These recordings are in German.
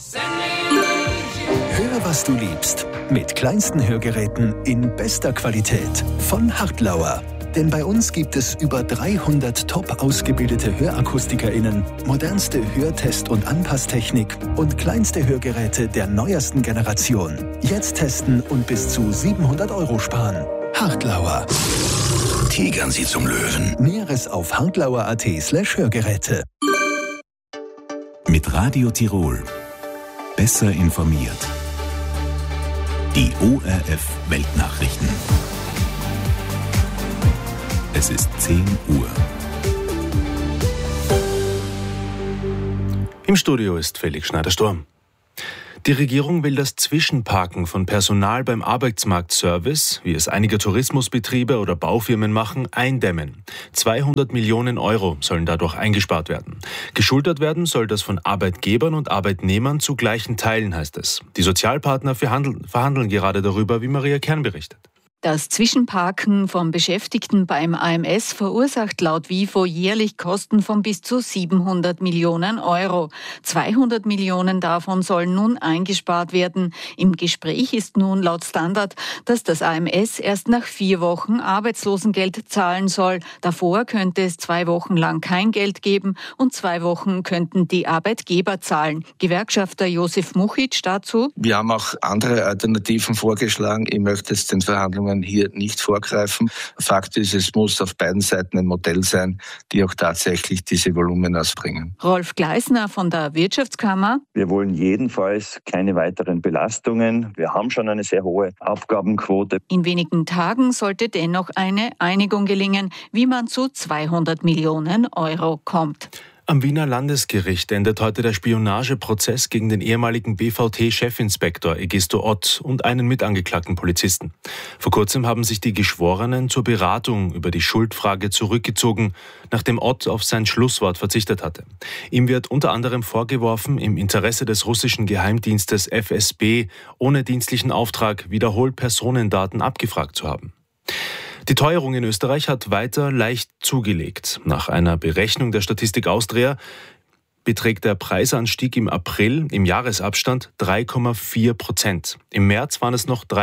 Höre, was du liebst. Mit kleinsten Hörgeräten in bester Qualität. Von Hartlauer. Denn bei uns gibt es über 300 top ausgebildete HörakustikerInnen, modernste Hörtest- und Anpasstechnik und kleinste Hörgeräte der neuesten Generation. Jetzt testen und bis zu 700 € sparen. Hartlauer. Tigern Sie zum Löwen. Näheres auf hartlauer.at/Hörgeräte. Mit Radio Tirol. Besser informiert. Die ORF Weltnachrichten. Es ist 10 Uhr. Im Studio ist Felix Schneider-Sturm. Die Regierung will das Zwischenparken von Personal beim Arbeitsmarktservice, wie es einige Tourismusbetriebe oder Baufirmen machen, eindämmen. 200 Millionen € sollen dadurch eingespart werden. Geschultert werden soll das von Arbeitgebern und Arbeitnehmern zu gleichen Teilen, heißt es. Die Sozialpartner verhandeln gerade darüber, wie Maria Kern berichtet. Das Zwischenparken von Beschäftigten beim AMS verursacht laut WIFO jährlich Kosten von bis zu 700 Millionen €. 200 Millionen davon sollen nun eingespart werden. Im Gespräch ist nun laut Standard, dass das AMS erst nach 4 Wochen Arbeitslosengeld zahlen soll. Davor könnte es 2 Wochen lang kein Geld geben und 2 Wochen könnten die Arbeitgeber zahlen. Gewerkschafter Josef Muchic dazu: Wir haben auch andere Alternativen vorgeschlagen. Ich möchte jetzt den Verhandlungen hier nicht vorgreifen. Fakt ist, es muss auf beiden Seiten ein Modell sein, die auch tatsächlich diese Volumen ausbringen. Rolf Gleisner von der Wirtschaftskammer: Wir wollen jedenfalls keine weiteren Belastungen. Wir haben schon eine sehr hohe Abgabenquote. In wenigen Tagen sollte dennoch eine Einigung gelingen, wie man zu 200 Millionen € kommt. Am Wiener Landesgericht endet heute der Spionageprozess gegen den ehemaligen BVT-Chefinspektor Egisto Ott und einen mitangeklagten Polizisten. Vor kurzem haben sich die Geschworenen zur Beratung über die Schuldfrage zurückgezogen, nachdem Ott auf sein Schlusswort verzichtet hatte. Ihm wird unter anderem vorgeworfen, im Interesse des russischen Geheimdienstes FSB ohne dienstlichen Auftrag wiederholt Personendaten abgefragt zu haben. Die Teuerung in Österreich hat weiter leicht zugelegt. Nach einer Berechnung der Statistik Austria beträgt der Preisanstieg im April im Jahresabstand 3,4%. Im März waren es noch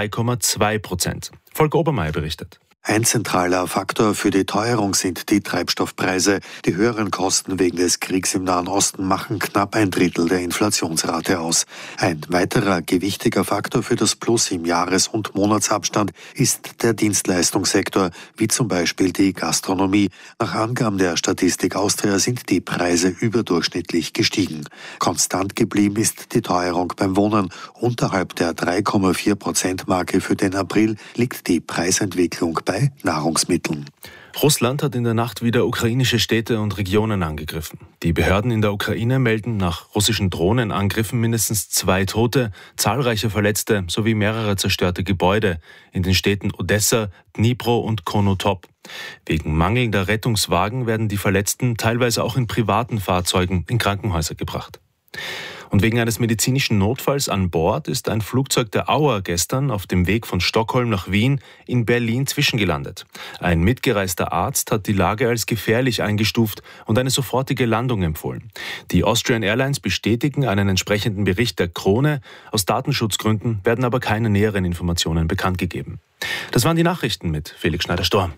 3,2%. Volker Obermeier berichtet. Ein zentraler Faktor für die Teuerung sind die Treibstoffpreise. Die höheren Kosten wegen des Kriegs im Nahen Osten machen knapp 1/3 der Inflationsrate aus. Ein weiterer gewichtiger Faktor für das Plus im Jahres- und Monatsabstand ist der Dienstleistungssektor, wie zum Beispiel die Gastronomie. Nach Angaben der Statistik Austria sind die Preise überdurchschnittlich gestiegen. Konstant geblieben ist die Teuerung beim Wohnen. Unterhalb der 3,4%-Marke für den April liegt die Preisentwicklung bei Nahrungsmitteln. Russland hat in der Nacht wieder ukrainische Städte und Regionen angegriffen. Die Behörden in der Ukraine melden nach russischen Drohnenangriffen mindestens 2 Tote, zahlreiche Verletzte sowie mehrere zerstörte Gebäude in den Städten Odessa, Dnipro und Konotop. Wegen mangelnder Rettungswagen werden die Verletzten teilweise auch in privaten Fahrzeugen in Krankenhäuser gebracht. Und wegen eines medizinischen Notfalls an Bord ist ein Flugzeug der Auer gestern auf dem Weg von Stockholm nach Wien in Berlin zwischengelandet. Ein mitgereister Arzt hat die Lage als gefährlich eingestuft und eine sofortige Landung empfohlen. Die Austrian Airlines bestätigen einen entsprechenden Bericht der Krone. Aus Datenschutzgründen werden aber keine näheren Informationen bekannt gegeben. Das waren die Nachrichten mit Felix Schneider-Sturm.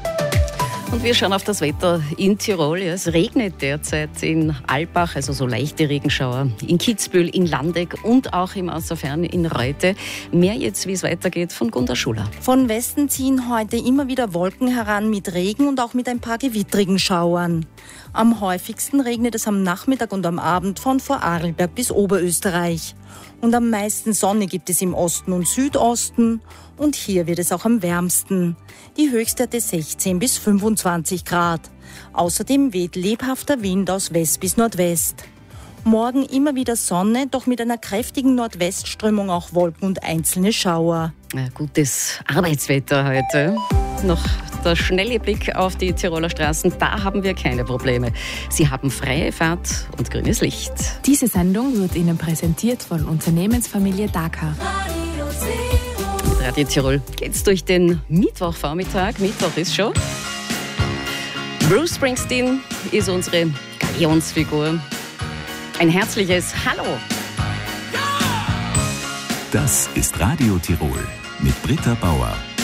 Und wir schauen auf das Wetter in Tirol. Ja, es regnet derzeit in Alpbach, also so leichte Regenschauer, in Kitzbühel, in Landeck und auch im Außerfern in Reute. Mehr jetzt, wie es weitergeht, von Gunda Schuler. Von Westen ziehen heute immer wieder Wolken heran mit Regen und auch mit ein paar gewittrigen Schauern. Am häufigsten regnet es am Nachmittag und am Abend von Vorarlberg bis Oberösterreich. Und am meisten Sonne gibt es im Osten und Südosten. Und hier wird es auch am wärmsten. Die Höchstwerte 16 bis 25 Grad. Außerdem weht lebhafter Wind aus West bis Nordwest. Morgen immer wieder Sonne, doch mit einer kräftigen Nordwestströmung auch Wolken und einzelne Schauer. Ja, gutes Arbeitswetter heute. Noch der schnelle Blick auf die Tiroler Straßen, da haben wir keine Probleme. Sie haben freie Fahrt und grünes Licht. Diese Sendung wird Ihnen präsentiert von Unternehmensfamilie Dakar. Mit Radio Tirol geht's durch den Mittwochvormittag. Mittwoch ist schon. Bruce Springsteen ist unsere Galionsfigur. Ein herzliches Hallo. Das ist Radio Tirol mit Britta Bauer.